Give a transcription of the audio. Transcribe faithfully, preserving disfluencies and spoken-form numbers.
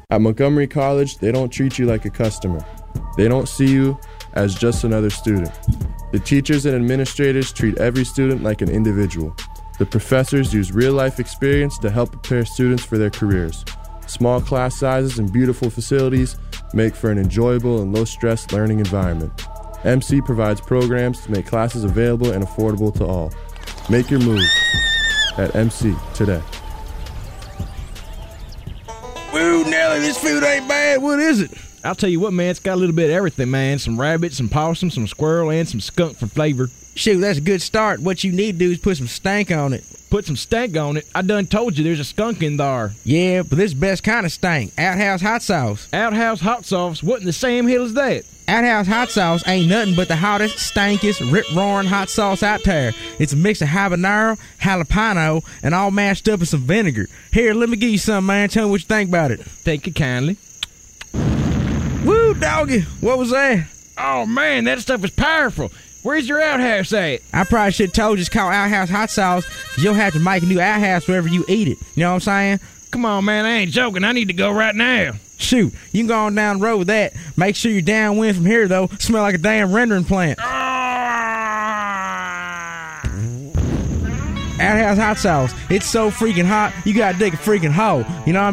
At Montgomery College, they don't treat you like a customer. They don't see you as just another student. The teachers and administrators treat every student like an individual. The professors use real-life experience to help prepare students for their careers. Small class sizes and beautiful facilities make for an enjoyable and low-stress learning environment. M C provides programs to make classes available and affordable to all. Make your move at M C today. Woo, Nelly, this food ain't bad. What is it? I'll tell you what, man, it's got a little bit of everything, man. Some rabbit, some possum, some squirrel, and some skunk for flavor. Shoot, that's a good start. What you need to do is put some stank on it. Put some stank on it? I done told you there's a skunk in there. Yeah, but this is the best kind of stank. Outhouse hot sauce. Outhouse hot sauce? What in the same hell is that? Outhouse hot sauce ain't nothing but the hottest, stankiest, rip-roaring hot sauce out there. It's a mix of habanero, jalapeno, and all mashed up in some vinegar. Here, let me give you some, man. Tell me what you think about it. Thank you kindly. Woo, doggy. What was that? Oh, man, that stuff is powerful. Where's your outhouse at? I probably should have told you it's called Outhouse hot sauce, because you'll have to make a new outhouse wherever you eat it. You know what I'm saying? Come on, man, I ain't joking. I need to go right now. Shoot, you can go on down the road with that. Make sure you're downwind from here, though. Smell like a damn rendering plant. Outhouse hot sauce. It's so freaking hot, you gotta dig a freaking hole. You know what I mean?